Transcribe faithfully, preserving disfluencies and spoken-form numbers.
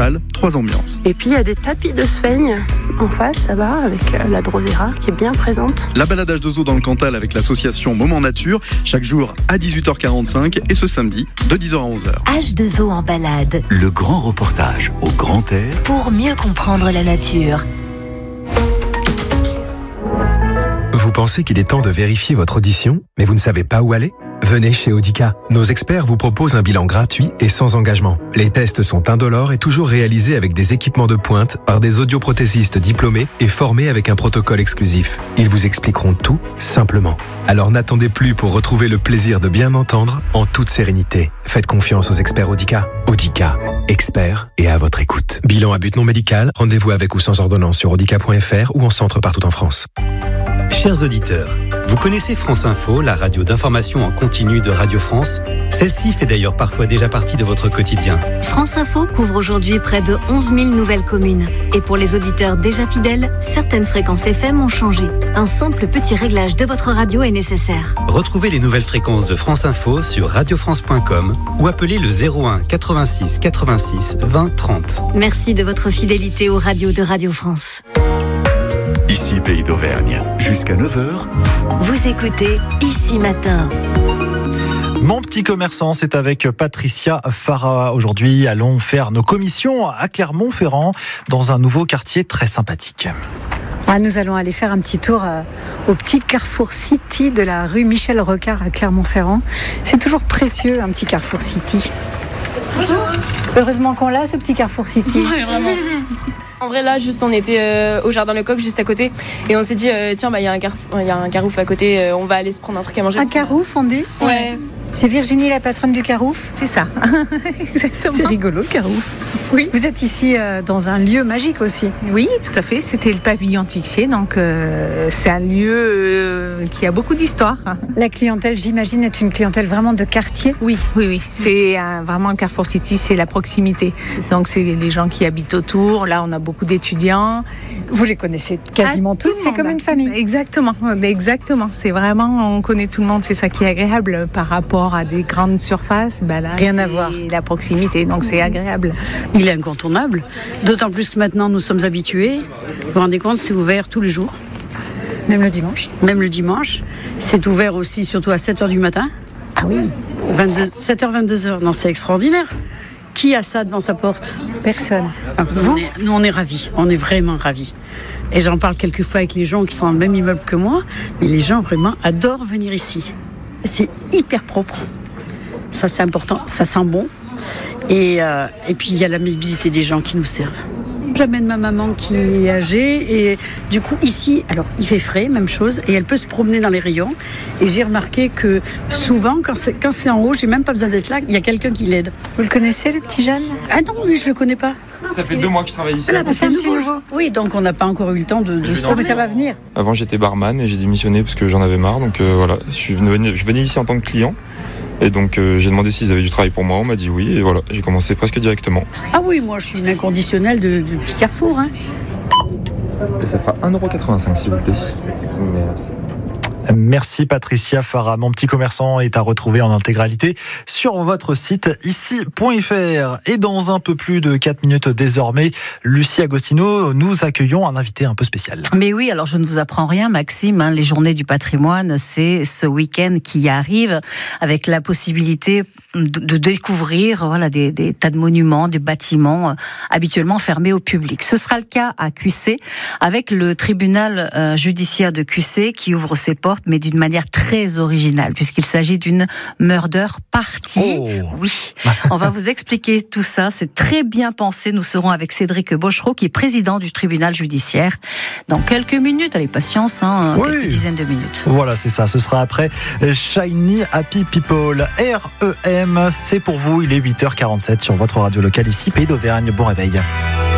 salle, trois ambiances. Et puis il y a des tapis de Sveigne en face, ça va, avec la Drosera qui est bien présente. La balade H deux O dans le Cantal avec l'association Moment Nature, chaque jour à dix-huit heures quarante-cinq et ce samedi de dix heures à onze heures. H deux O en balade. Le grand reportage au grand air pour mieux comprendre la nature. Vous pensez qu'il est temps de vérifier votre audition, mais vous ne savez pas où aller ? Venez chez Audica. Nos experts vous proposent un bilan gratuit et sans engagement. Les tests sont indolores et toujours réalisés avec des équipements de pointe par des audioprothésistes diplômés et formés avec un protocole exclusif. Ils vous expliqueront tout simplement. Alors n'attendez plus pour retrouver le plaisir de bien entendre en toute sérénité. Faites confiance aux experts Audica. Audica, experts et à votre écoute. Bilan à but non médical, rendez-vous avec ou sans ordonnance sur audica point f r ou en centre partout en France. Chers auditeurs, vous connaissez France Info, la radio d'information en continu de Radio France ? Celle-ci fait d'ailleurs parfois déjà partie de votre quotidien. France Info couvre aujourd'hui près de onze mille nouvelles communes. Et pour les auditeurs déjà fidèles, certaines fréquences F M ont changé. Un simple petit réglage de votre radio est nécessaire. Retrouvez les nouvelles fréquences de France Info sur radio france point com ou appelez le zéro un quatre-vingt-six quatre-vingt-six vingt trente. Merci de votre fidélité aux radios de Radio France. Ici Pays d'Auvergne, jusqu'à neuf heures. Vous écoutez Ici Matin. Mon petit commerçant, c'est avec Patricia Farah. Aujourd'hui, allons faire nos commissions à Clermont-Ferrand, dans un nouveau quartier très sympathique. Ah, nous allons aller faire un petit tour euh, au petit Carrefour City de la rue Michel Rocard à Clermont-Ferrand. C'est toujours précieux, un petit Carrefour City. Heureusement qu'on l'a, ce petit Carrefour City. Ouais, vraiment. En vrai, là, juste, on était euh, au Jardin Lecoq, juste à côté. Et on s'est dit, euh, tiens, bah, il y a un carrefour, il y a un Carouf à côté, euh, on va aller se prendre un truc à manger. Un Carouf, on dit ? Ouais. C'est Virginie, la patronne du Carouf ? C'est ça, exactement. C'est rigolo, Carouf. Oui. Vous êtes ici euh, dans un lieu magique aussi. Oui, tout à fait. C'était le pavillon Tixier, donc euh, c'est un lieu euh, qui a beaucoup d'histoire. La clientèle, j'imagine, est une clientèle vraiment de quartier. Oui, oui, oui. C'est un, vraiment un Carrefour City, c'est la proximité. Donc c'est les gens qui habitent autour. Là, on a beaucoup d'étudiants. Vous les connaissez quasiment ah, tous. C'est comme une famille. Exactement, exactement. C'est vraiment, on connaît tout le monde. C'est ça qui est agréable par rapport à des grandes surfaces, ben là, rien à voir. La proximité, donc c'est agréable. Il est incontournable, d'autant plus que maintenant nous sommes habitués. Vous vous rendez compte, c'est ouvert tous les jours. Même le dimanche. Même le dimanche. C'est ouvert aussi, surtout à sept heures du matin. Ah oui. vingt-deux, sept heures, vingt-deux heures. Non, c'est extraordinaire. Qui a ça devant sa porte ? Personne. Ah, nous, Vous on est, nous, on est ravis. On est vraiment ravis. Et j'en parle quelquefois avec les gens qui sont dans le même immeuble que moi. Mais les gens vraiment adorent venir ici. C'est hyper propre. Ça, c'est important. Ça sent bon. Et, euh, et puis, il y a l'amabilité des gens qui nous servent. J'amène ma maman qui est âgée. Et du coup, ici, alors, il fait frais, même chose. Et elle peut se promener dans les rayons. Et j'ai remarqué que souvent, quand c'est, quand c'est en haut, j'ai même pas besoin d'être là. Il y a quelqu'un qui l'aide. Vous le connaissez, le petit jeune ? Ah non, lui, je le connais pas. Ça fait deux mois que je travaille ici. Ah, bah, c'est un petit nouveau. Oui, donc on n'a pas encore eu le temps de, de se promener. Ça va venir. Avant, j'étais barman et j'ai démissionné parce que j'en avais marre. Donc euh, voilà, je, suis venu, je venais ici en tant que client. Et donc euh, j'ai demandé s'ils avaient du travail pour moi. On m'a dit oui. Et voilà, j'ai commencé presque directement. Ah oui, moi je suis une inconditionnelle de, du petit Carrefour. Hein. Et ça fera un euro quatre-vingt-cinq s'il vous plaît. Merci. Merci Patricia Farah. Mon petit commerçant est à retrouver en intégralité sur votre site ici point f r. Et dans un peu plus de quatre minutes désormais, Lucie Agostino, nous accueillons un invité un peu spécial. Mais oui, alors je ne vous apprends rien Maxime, hein, les journées du patrimoine, c'est ce week-end qui arrive avec la possibilité de, de découvrir voilà, des, des tas de monuments, des bâtiments euh, habituellement fermés au public. Ce sera le cas à Q C avec le tribunal euh, judiciaire de Q C qui ouvre ses portes mais d'une manière très originale, puisqu'il s'agit d'une murder party. Oh. Oui, on va vous expliquer tout ça, c'est très bien pensé. Nous serons avec Cédric Bochereau, qui est président du tribunal judiciaire, dans quelques minutes. Allez, patience, hein, oui. quelques dizaines de minutes. Voilà, c'est ça, ce sera après Shiny Happy People. R E M, c'est pour vous, il est huit heures quarante-sept sur votre radio locale ici, Pays d'Auvergne. Bon réveil.